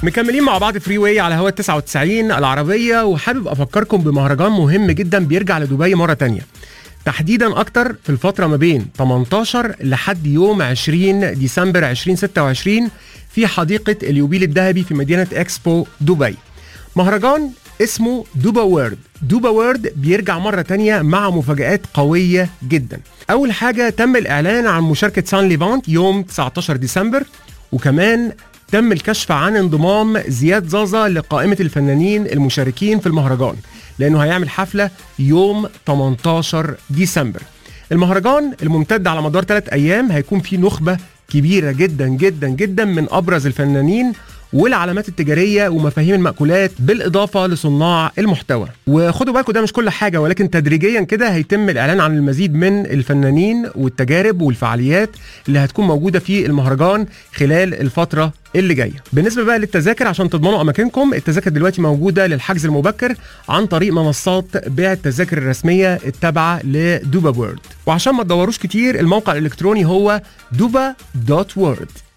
مكملين مع بعض فري واي على هوا 99 العربية، وحابب أفكركم بمهرجان مهم جدا بيرجع لدبي مرة تانية، تحديدا أكتر في الفترة ما بين 18 لحد يوم 20 ديسمبر 2026 في حديقة اليوبيل الذهبي في مدينة إكسبو دبي. مهرجان اسمه دوبا وورد. دوبا وورد بيرجع مرة تانية مع مفاجآت قوية جدا. أول حاجة، تم الإعلان عن مشاركة سان ليفانت يوم 19 ديسمبر، وكمان تم الكشف عن انضمام زياد زازا لقائمة الفنانين المشاركين في المهرجان، لأنه هيعمل حفلة يوم 18 ديسمبر. المهرجان الممتد على مدار 3 أيام هيكون فيه نخبة كبيرة جدا جدا جدا من أبرز الفنانين والعلامات التجارية ومفاهيم المأكولات، بالإضافة لصناع المحتوى. وخدوا بالكم ده مش كل حاجة، ولكن تدريجيا كده هيتم الإعلان عن المزيد من الفنانين والتجارب والفعاليات اللي هتكون موجودة في المهرجان خلال الفترة اللي جايه. بالنسبه بقى للتذاكر، عشان تضمنوا اماكنكم، التذاكر دلوقتي موجوده للحجز المبكر عن طريق منصات بيع التذاكر الرسميه التابعه لدوبا وورد. وعشان ما تدوروش كتير، الموقع الالكتروني هو duba.world.